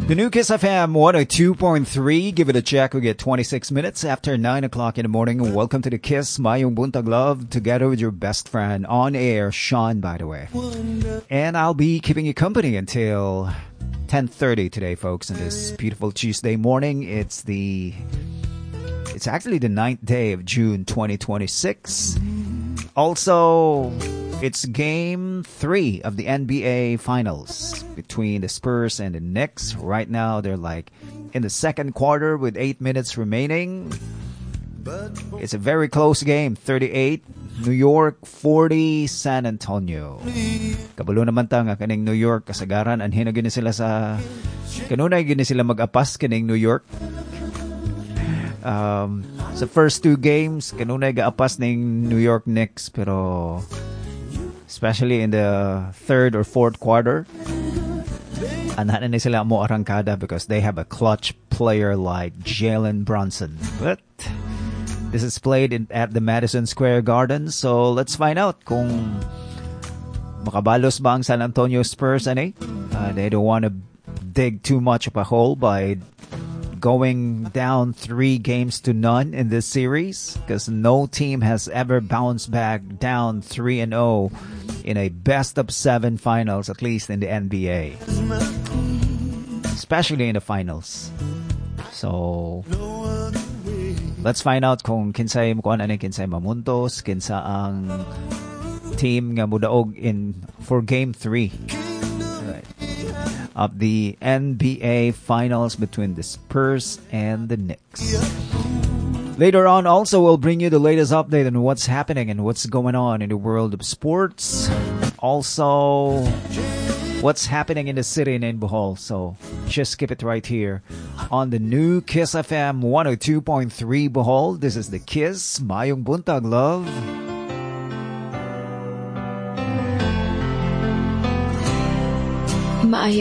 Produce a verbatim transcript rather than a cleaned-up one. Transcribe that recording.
The new Kiss F M one oh two point three. Give it a check. We get twenty-six minutes after nine o'clock in the morning. Welcome to the Kiss Mayong Buntag Love, together with your best friend on air, Sean, by the way. And I'll be keeping you company until ten thirty today, folks, on this beautiful Tuesday morning. It's the... It's actually the ninth day of June twenty twenty-six. Also, it's game three of the N B A Finals between the Spurs and the Knicks. Right now, they're like in the second quarter with eight minutes remaining. It's a very close game. thirty-eight, New York, forty, San Antonio. Kabalo naman ta nga kaning New York kasagaran. Anhin na gini sila sa... Kanunay gini sila mag-apas kaning New York. Um, sa first two games, kanunay ga-apas ning New York Knicks. Pero... especially in the third or fourth quarter, anahan na sila mo arangkada because they have a clutch player like Jalen Brunson. But this is played in, at the Madison Square Garden, so let's find out kung makabalos ba ang San Antonio Spurs. Ano? Uh, they don't want to dig too much of a hole by going down three games to none in this series, because no team has ever bounced back down three and oh in a best of seven finals, at least in the N B A, especially in the finals. So let's find out kung kinsay kung ano kinsay mamuntos, kinsa ang team nga mudaog in for game three of the N B A Finals between the Spurs and the Knicks. Later on, also, we'll bring you the latest update on what's happening and what's going on in the world of sports. Also, what's happening in the city in Bohol. So, just skip it right here on the new Kiss F M one oh two point three Bohol. This is the Kiss Mayong Buntag Love. Maayong